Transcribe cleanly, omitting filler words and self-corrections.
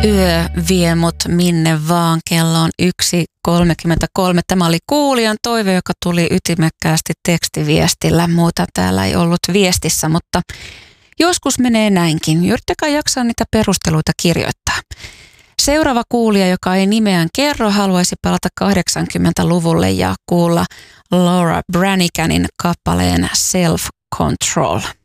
Yö vie mut minne vaan, kello on 1.33. Tämä oli kuulijan toive, joka tuli ytimekkäästi tekstiviestillä. Muuta täällä ei ollut viestissä, mutta joskus menee näinkin. Yrittäkää jaksaa niitä perusteluita kirjoittaa. Seuraava kuulija, joka ei nimeään kerro, haluaisi palata 80-luvulle ja kuulla Laura Braniganin kappaleen Self Control.